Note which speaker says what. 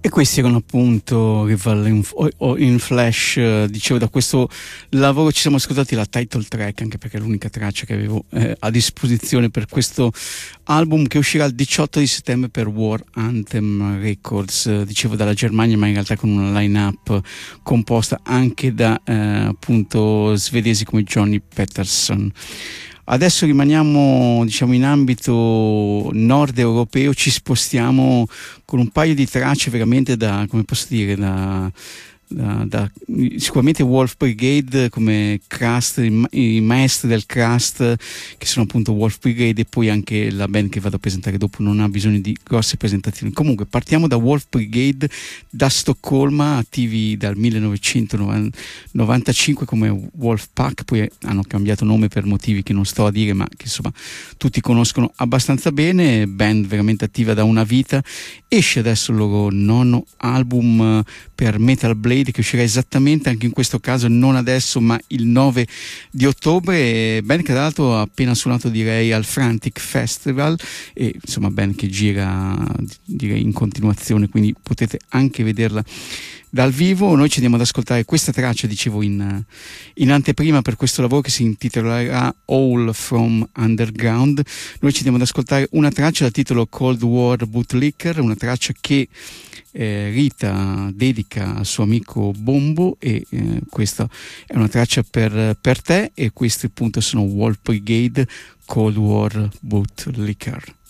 Speaker 1: E questi erano appunto Rival in Flash, dicevo, da questo lavoro ci siamo ascoltati la title track, anche perché è l'unica traccia che avevo a disposizione per questo album che uscirà il 18 di settembre per War Anthem Records, dicevo dalla Germania, ma in realtà con una line-up composta anche da appunto svedesi come Johnny Peterson. Adesso rimaniamo, diciamo, in ambito nord europeo, ci spostiamo con un paio di tracce veramente da, come posso dire, sicuramente Wolf Brigade come crust, i maestri del crust, che sono appunto Wolf Brigade, e poi anche la band che vado a presentare dopo non ha bisogno di grosse presentazioni. Comunque partiamo da Wolf Brigade, da Stoccolma, attivi dal 1995 come Wolfpack, poi hanno cambiato nome per motivi che non sto a dire, ma che insomma tutti conoscono abbastanza bene. Band veramente attiva da una vita. Esce adesso il loro nono album per Metal Blade, che uscirà esattamente, anche in questo caso non adesso ma il 9 di ottobre. Band che tra l'altro ha appena suonato, direi, al Frantic Festival, e insomma band che gira, direi, in continuazione, quindi potete anche vederla dal vivo. Noi ci andiamo ad ascoltare questa traccia, dicevo, in anteprima per questo lavoro che si intitolerà All From Underground. Noi ci andiamo ad ascoltare una traccia dal titolo Cold War Bootlicker, una traccia che Rita dedica al suo amico Bombo, e questa è una traccia per te, e questi appunto sono Wolf Brigade, Cold War Bootlicker.